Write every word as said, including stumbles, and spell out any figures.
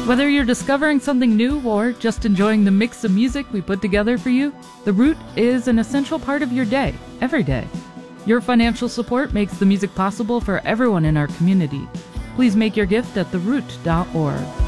Whether you're discovering something new or just enjoying the mix of music we put together for you, The Root is an essential part of your day, every day. Your financial support makes the music possible for everyone in our community. Please make your gift at the root dot org.